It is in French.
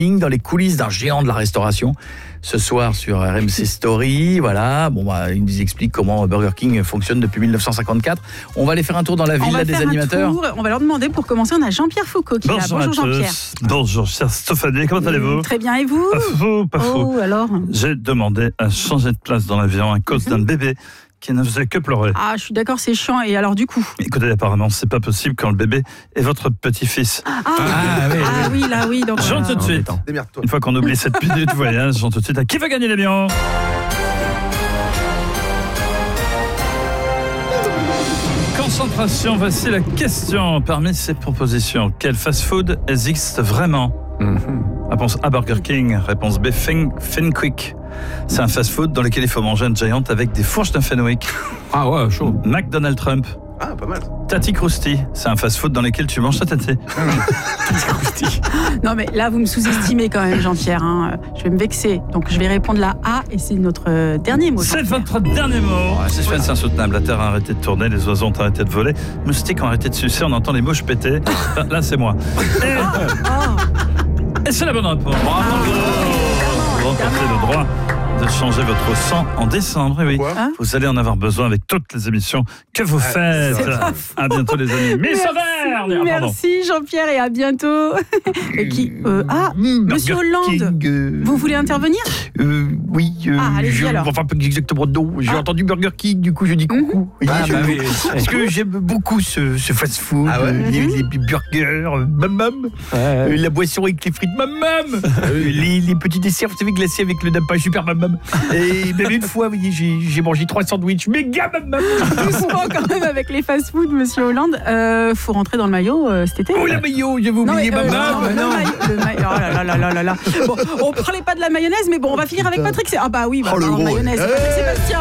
dans les coulisses d'un géant de la restauration ce soir sur RMC Story. Voilà, il nous explique comment Burger King fonctionne depuis 1954. On va aller faire un tour dans la villa des animateurs. On va leur demander, pour commencer, on a Jean-Pierre Foucault qui est là. Bonjour Jean-Pierre. Bonjour chère Stéphanie, comment allez-vous? Très bien, et vous? Pas fou. Alors J'ai demandé à changer de place dans l'avion à cause d'un bébé qui ne faisait que pleurer. Ah, je suis d'accord, c'est chiant. Et alors, du coup? Écoutez, apparemment, c'est pas possible quand le bébé est votre petit-fils. Oui. Donc, Jean, tout de suite. Une fois qu'on oublie cette minute voyage, Jean, tout de suite, à qui va gagner l'avion? Concentration, voici la question. Parmi ces propositions, quel fast-food existe vraiment? Réponse A, Burger King. Réponse B, Fenwick. C'est un fast-food dans lequel il faut manger un giant avec des fourches de Fenwick. Ah ouais, chaud. McDonald Trump. Ah, pas mal. Tati Krusty, c'est un fast-food dans lequel tu manges ta tati. Non mais là vous me sous-estimez quand même Jean-Pierre, hein. Je vais me vexer. Donc je vais répondre la A et c'est notre dernier mot. C'est votre dernier mot. C'est insoutenable, la terre a arrêté de tourner, les oiseaux ont arrêté de voler, les moustiques ont arrêté de sucer, on entend les mouches péter. Là c'est moi. Et c'est la bonne réponse. Bravo. Vous remportez le droit de changer votre sang en décembre. Oui. Vous allez en avoir besoin avec toutes les émissions que vous faites. À bientôt les amis. Merci Jean-Pierre et à bientôt. Monsieur Hollande, vous voulez intervenir? Oui. Allez-y alors. Enfin, pas exactement non. J'ai entendu Burger King, du coup je dis coucou. Parce que j'aime beaucoup ce fast-food, les burgers, la boisson avec les frites, les petits desserts, vous savez, glacés avec le napa, super Et même une fois, vous voyez, j'ai mangé 3 sandwichs, méga Doucement quand même avec les fast-food, monsieur Hollande. Faut rentrer dans le maillot cet été. Oh, le maillot, je vais vous oublier le maillot. Oh là là. Bon, on parlait pas de la mayonnaise, mais bon, on va finir avec Patrick. Mayonnaise. Patrick Sébastien.